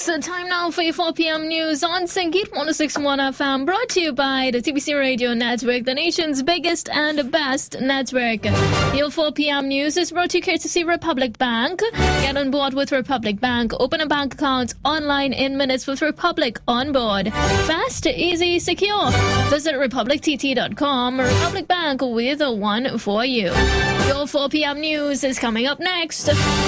It's time now for your 4 p.m. news on Sangeet 106.1 FM, brought to you by the TBC Radio Network, the nation's biggest and best network. Your 4 p.m. news is brought to you courtesy Republic Bank. Get on board with Republic Bank. Open a bank account online in minutes with Republic on board. Fast, easy, secure. Visit republictt.com. Republic Bank with a one for you. Your 4 p.m. news is coming up next.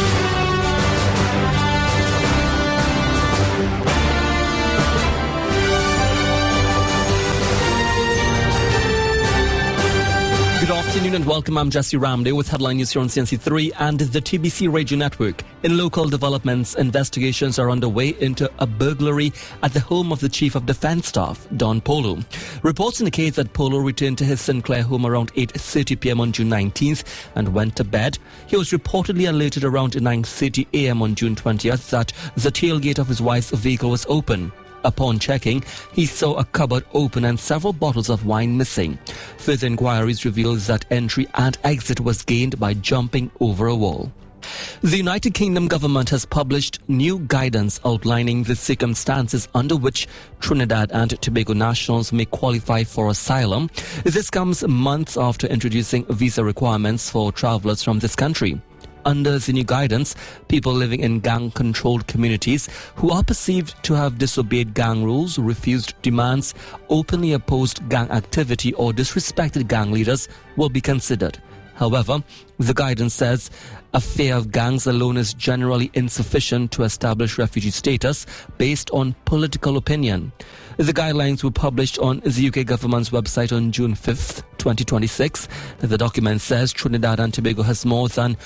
Good afternoon and welcome. I'm Jesse Ramde with headline news here on CNC3 and the TBC Radio Network. In local developments, investigations are underway into a burglary at the home of the Chief of Defence Staff, Don Polo. Reports indicate that Polo returned to his Sinclair home around 8:30 p.m. on June 19th and went to bed. He was reportedly alerted around 9:30 a.m. on June 20th that the tailgate of his wife's vehicle was open. Upon checking, he saw a cupboard open and several bottles of wine missing. Further inquiries revealed that entry and exit was gained by jumping over a wall. The United Kingdom government has published new guidance outlining the circumstances under which Trinidad and Tobago nationals may qualify for asylum. This comes months after introducing visa requirements for travellers from this country. Under the new guidance, people living in gang-controlled communities who are perceived to have disobeyed gang rules, refused demands, openly opposed gang activity or disrespected gang leaders will be considered. However, the guidance says a fear of gangs alone is generally insufficient to establish refugee status based on political opinion. The guidelines were published on the UK government's website on June 5th, 2026. The document says Trinidad and Tobago has more than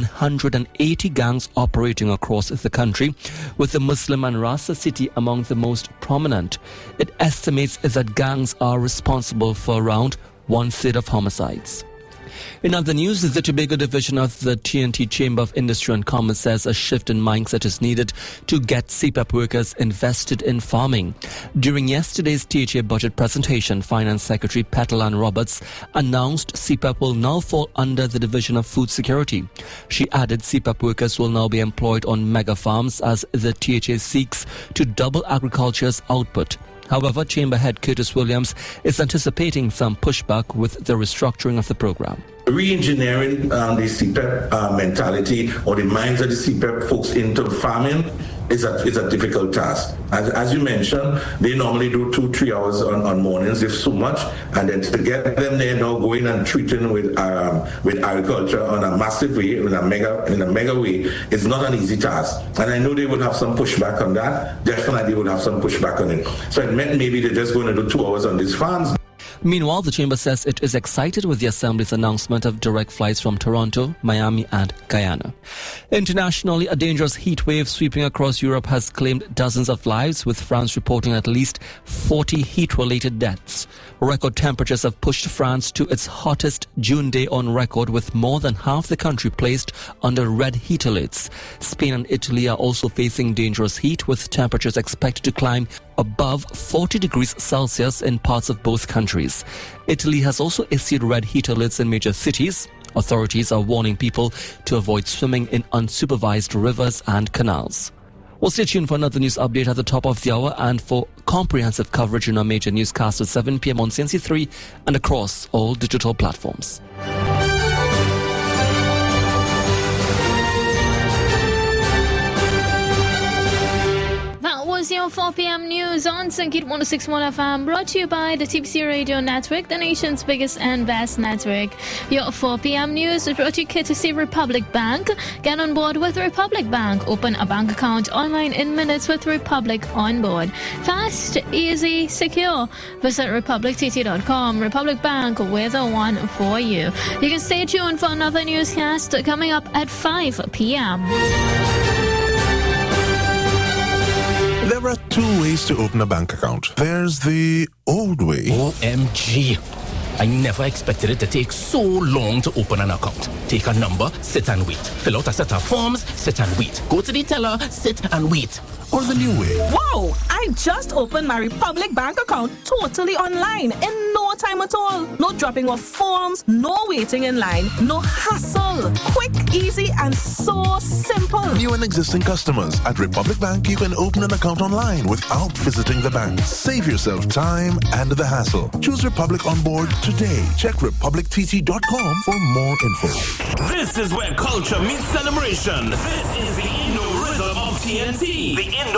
180 gangs operating across the country, with the Muslim and Rasta City among the most prominent. It estimates that gangs are responsible for around 1/3 of homicides. In other news, the Tobago division of the TNT Chamber of Industry and Commerce says a shift in mindset is needed to get CPEP workers invested in farming. During yesterday's THA budget presentation, Finance Secretary Petilan Roberts announced CPEP will now fall under the Division of Food Security. She added CPEP workers will now be employed on mega farms as the THA seeks to double agriculture's output. However, Chamber Head Curtis Williams is anticipating some pushback with the restructuring of the program. Re-engineering the CPEP mentality or the minds of the CPEP folks into farming is a difficult task. As you mentioned, they normally do 2-3 hours on mornings, if so much, and then to get them there now going and treating with agriculture on a massive way, in a mega way, is not an easy task. And I know they will have some pushback on that. Definitely will have some pushback on it. So it meant maybe they're just going to do 2 hours on these farms. Meanwhile, the Chamber says it is excited with the Assembly's announcement of direct flights from Toronto, Miami and Guyana. Internationally, a dangerous heat wave sweeping across Europe has claimed dozens of lives, with France reporting at least 40 heat-related deaths. Record temperatures have pushed France to its hottest June day on record, with more than half the country placed under red heat alerts. Spain and Italy are also facing dangerous heat, with temperatures expected to climb above 40 degrees Celsius in parts of both countries. Italy has also issued red heat alerts in major cities. Authorities are warning people to avoid swimming in unsupervised rivers and canals. We'll stay tuned for another news update at the top of the hour and for comprehensive coverage in our major newscast at 7 p.m. on CNC3 and across all digital platforms. Your 4 p.m. news on Sangeet 106.1 FM, brought to you by the TBC Radio Network, the nation's biggest and best network. Your 4 p.m. news is brought to you courtesy Republic Bank. Get on board with Republic Bank. Open a bank account online in minutes with Republic on board. Fast, easy, secure. Visit republictt.com. Republic Bank with a one for you. You can stay tuned for another newscast coming up at 5 p.m. There are 2 ways to open a bank account. There's the old way. OMG. I never expected it to take so long to open an account. Take a number, sit and wait. Fill out a set of forms, sit and wait. Go to the teller, sit and wait. Or the new way. Wow! I just opened my Republic Bank account totally online in no time at all. No dropping off forms, no waiting in line, no hassle. Quick, easy, and so simple. New and existing customers at Republic Bank, you can open an account online without visiting the bank. Save yourself time and the hassle. Choose Republic on board today. Check republictt.com for more info. This is where culture meets celebration. This is the Indo Rhythm of TNT. The Indo